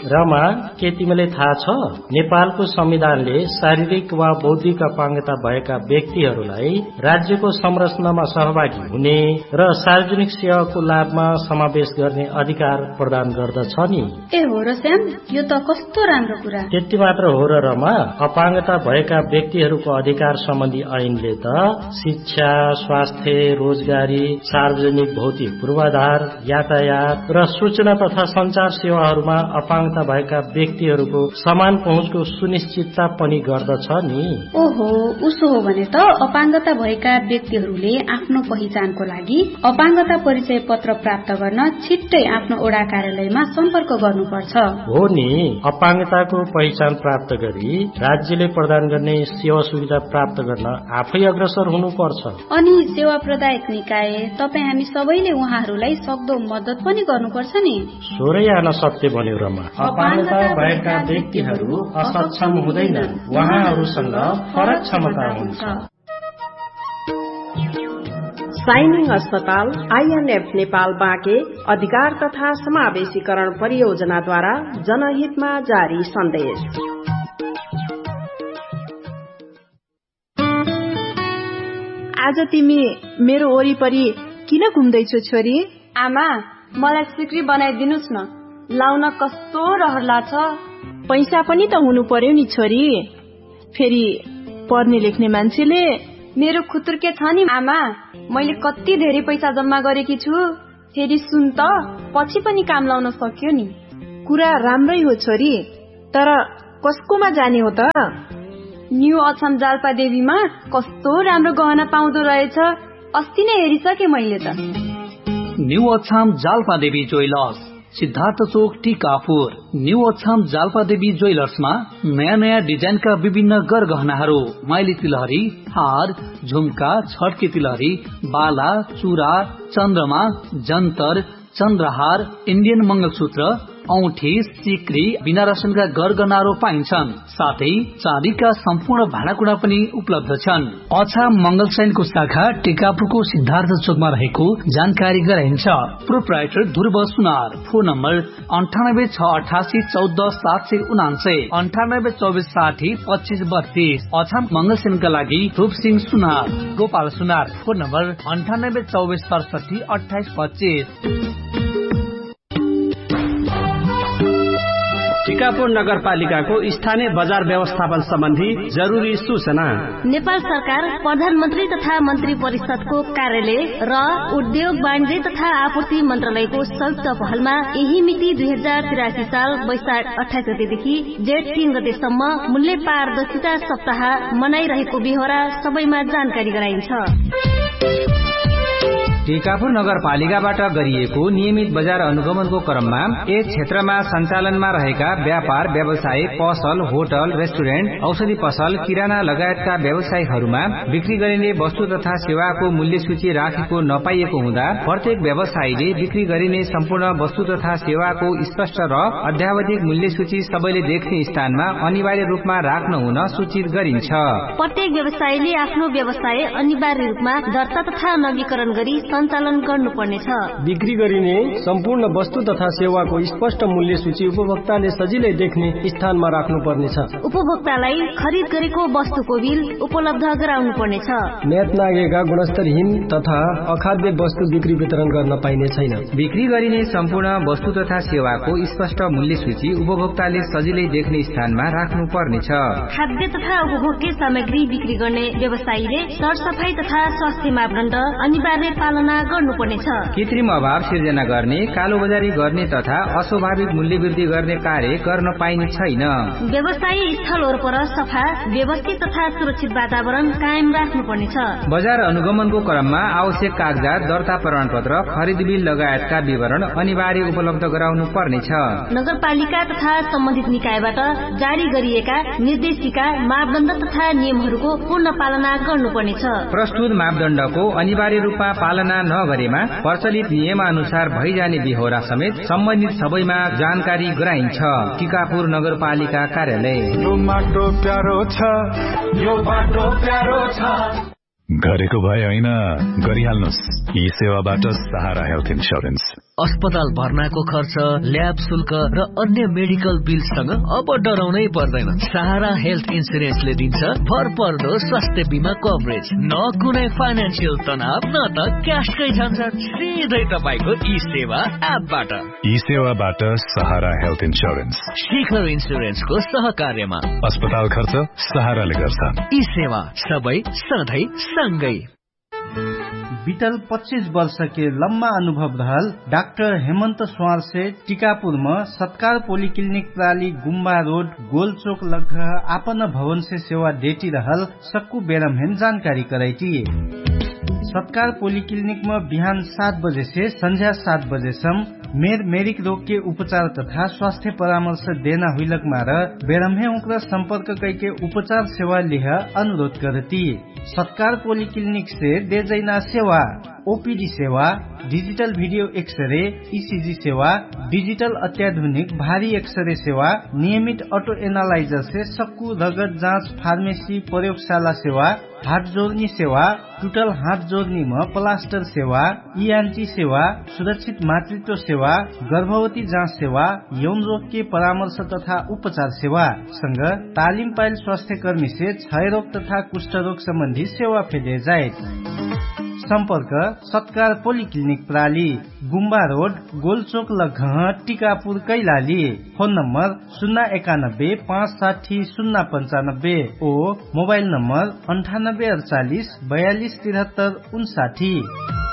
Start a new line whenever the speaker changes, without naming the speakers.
रमा, के तिमीलाई थाहा छ नेपालको संविधानले शारीरिक वा बौद्धिक अपाङ्गता भएका व्यक्तिहरूलाई राज्यको संरचनामा सहभागी हुने र सार्वजनिक सेवाको लाभमा समावेश गर्ने अधिकार प्रदान गर्दछ नि।
ए हो र श्याम, यो त कस्तो राम्रो कुरा।
त्यति मात्र हो र रमा, अपाङ्गता भएका व्यक्तिहरूको अधिकार सम्बन्धी ऐनले त शिक्षा, स्वास्थ्य, रोजगारी, सार्वजनिक भौतिक पूर्वाधार, यातायात र सूचना तथा संचार सेवाहरूमा अपाङ्गता भएका व्यक्तिहरूको समान पहुँचको सुनिश्चितता पनि गर्दछ नि।
ओहो, उसो हो भने त अपाङ्गता भएका व्यक्तिहरूले आफ्नो पहिचानको लागि अपाङ्गता परिचय पत्र प्राप्त गर्न छिट्टै आफ्नो ओडा कार्यालयमा सम्पर्क गर्नुपर्छ।
हो नि, अपाङ्गताको पहिचान प्राप्त गरी राज्यले प्रदान गर्ने सेवा सुविधा प्राप्त गर्न आफै अग्रसर हुनुपर्छ।
अनि सेवा प्रदायक निकाय, तपाईँ हामी सबैले उहाँहरूलाई सक्दो मद्दत पनि गर्नुपर्छ नि।
सोरै आन सत्य भन्यो रमा। अपाङ्गता भएका व्यक्तिहरू असक्षम हुँदैनन्, उहाँहरूसँग फरक क्षमता हुन्छ।
साइनिङ अस्पताल आइएनएफ नेपाल बाँके अधिकार तथा समावेशीकरण परियोजनाद्वारा जनहितमा जारी सन्देश।
आज तिमी मेरो वरिपरि किन घुम्दैछौ छोरी?
आमा, मलाई सिक्री बनाइदिनुस् न, लाउन कस्तो रहर लाग्छ।
पैसा पनि त हुनु पर्यो नि छोरी, फेरि पढ्ने लेख्ने मान्छेले।
मेरो खुतुर्के छ नि आमा, मैले कति धेरै पैसा जम्मा गरेकी छु। फेरि सुन त, पछि पनि काम लाउन सक्यो नि।
कुरा राम्रै हो छोरी, तर कसकोमा जाने हो त?
न्यू अछाम जाल्पा देवीमा कस्तो राम्रो गहना पाउँदो रहेछ, अस्ति नै हेरिसके मैले त।
न्यू अछाम जाल्पा देवी ज्वेलर्स, सिद्धार्थ चोक, टिकापुर। न्यू अछाम जाल्पा देवी ज्वेलर्समा नयाँ नयाँ डिजाइनका विभिन्न गरगहनाहरू, माइली तिलहरी, हार, झुम्का, छड्के तिलहरी, बाला, चुरा, चन्द्रमा, जन्तर, चन्द्रहार, इन्डियन मंगलसूत्र, औठी, सिक्री, बिना रसनका गरगहनाहरू पाइन्छन्। साथै चाँदीका सम्पूर्ण भाँडाकुँडा पनि उपलब्ध छन्। अछाम मंगलसैनको शाखा टिकापुरको सिद्धार्थ चोकमा रहेको जानकारी गराइन्छ। प्रोप्राइटर ध्रुव सुनार। Phone number 9868144799, 9824602532। अछाम मंगलसैनका लागि रूपसिंह सुनार। गोपाल सुनार। Phone number 9824672825।
टिकापुर नगरपालिकाको स्थानीय बजार व्यवस्थापन सम्बन्धी जरुरी सूचना।
नेपाल सरकार प्रधानमन्त्री तथा मन्त्री परिषदको कार्यालय र उद्योग वाणिज्य तथा आपूर्ति मन्त्रालयको संयुक्त पहलमा यही मिति 2083 साल वैशाख 28 गतेदेखि जेठ 3 गतेसम्म मूल्य पारदर्शिता सप्ताह मनाइरहेको बेहोरा सबैमा जानकारी गराइन्छ।
टिकापुर नगरपालिकाबाट गरिएको नियमित बजार अनुगमनको क्रममा यस क्षेत्रमा सञ्चालनमा रहेका व्यापार, व्यवसाय, पसल, होटल, रेस्टुरेन्ट, औषधि पसल, किराना लगायतका व्यवसायहरूमा बिक्री गरिने वस्तु तथा सेवाको मूल्य सूची राखेको नपाइएको हुँदा प्रत्येक व्यवसायीले बिक्री गरिने सम्पूर्ण वस्तु तथा सेवाको स्पष्ट र अध्यावधिक मूल्य सूची सबैले देख्ने स्थानमा अनिवार्य रूपमा राख्न हुन सूचित गरिन्छ।
प्रत्येक व्यवसायीले आफ्नो व्यवसाय अनिवार्य रूपमा दर्ता तथा नवीकरण गरी सञ्चालन गर्नुपर्नेछ।
बिक्री गरिने सम्पूर्ण वस्तु तथा सेवाको स्पष्ट मूल्य सूची उपभोक्ताले सजिलै देख्ने स्थानमा राख्नुपर्नेछ।
उपभोक्तालाई खरिद गरेको वस्तुको बिल उपलब्ध गराउनु पर्नेछ।
म्याद नागेका गुणस्तरहीन तथा अखाद्य वस्तु बिक्री वितरण गर्न पाइने छैन।
बिक्री गरिने सम्पूर्ण वस्तु तथा सेवाको स्पष्ट मूल्य सूची उपभोक्ताले सजिलै देख्ने स्थानमा राख्नु पर्नेछ।
खाद्य तथा उपभोग्य सामग्री बिक्री गर्ने व्यवसायीले सरसफाई तथा स्वास्थ्य मापदण्ड अनिवार्य पालना गर्नुपर्नेछ।
कृत्रिम अभाव सिर्जना गर्ने, कालोबजारी गर्ने तथा अस्वाभाविक मूल्य वृद्धि गर्ने कार्य गर्न पाइने छैन।
व्यवसायी स्थल वरपर सफा, व्यवस्थित तथा सुरक्षित वातावरण कायम राख्नुपर्नेछ।
बजार अनुगमनको क्रममा आवश्यक कागजात, दर्ता प्रमाणपत्र, खरिद बिल लगायतका विवरण अनिवार्य उपलब्ध गराउनु पर्नेछ।
नगरपालिका तथा सम्बन्धित निकायबाट जारी गरिएका निर्देशिका, मापदण्ड तथा नियमहरूको पूर्ण पालना गर्नुपर्नेछ।
प्रस्तुत मापदण्डको अनिवार्य रूपमा पालना नगरेमा प्रचलित नियमानुसार भइजाने बेहोरा समेत सम्बन्धित सबैमा जानकारी गराइन्छ। टिकापुर नगरपालिका कार्यालय।
यो माटो प्यारो छ, यो बाटो प्यारो छ।
गरेको भए होइन, गरिहाल्नुस्। यी सेवाबाट सहारा हेल्थ इन्स्योरेन्स। अस्पताल भर्नाको खर्च, ल्याब शुल्क र अन्य मेडिकल बिलसँग अब डराउनै पर्दैन। सहारा हेल्थ इन्सुरेन्सले दिन्छ भरपर्दो स्वास्थ्य बीमा कभरेज। न कुनै फाइनान्सियल तनाव, न त क्याशकै झन्झट, सिधै तपाईको ई-सेवा एपबाट।
ई-सेवाबाट सहारा हेल्थ इन्सुरेन्स,
शिखर इन्सुरेन्सको सहकार्यमा।
अस्पताल खर्च सहाराले गर्छ।
ई-सेवा सबै सधैँ सँगै।
बीतल 25 वर्ष के लम्बा अनुभव रहल डाक्टर हेमंत स्वार से टीकापुर में सत्कार पोलिक्लिनिक प्राली गुम्बा रोड गोलचोक लगह आपन भवन से सेवा देती रहल सक्कू बेरमहेन जानकारी कराई। सत्कार पोलिक्लिनिक में बिहान 7 बजे से संध्या 7 बजे सम मेरिक रोग के उपचार तथा स्वास्थ्य परामर्श देना हुईलक मार बेरमहे उनका संपर्क करके उपचार सेवा लिह अनुरोध करती। सत्कार पोलिक्लिनिक से दे जैना सेवा, ओपीडी सेवा, डिजिटल वीडियो एक्सरे, ईसीजी सेवा, डिजिटल अत्याधुनिक भारी एक्सरे सेवा, नियमित ऑटो एनालाइजर से सक्कू रगत जांच, फार्मेसी, प्रयोगशाला सेवा, हाथ जोड़नी सेवा, टूटल हाथ जोड़नी में प्लास्टर सेवा, ईएनटी सेवा, सुरक्षित मातृत्व सेवा, गर्भवती जांच सेवा, यौन रोग के परामर्श तथा उपचार सेवा संग तालिम पायल स्वास्थ्य कर्मी से क्षय रोग तथा कुष्ठ रोग संबंधी सेवा फेदे जाए। संपर्क सत्कार पोलिक्लिनिक प्राली गुम्बा road गोलचोक लगह Tikapur Kailali. Phone number 091 560 095 ओ मोबाइल नंबर 98 48 42 73 59।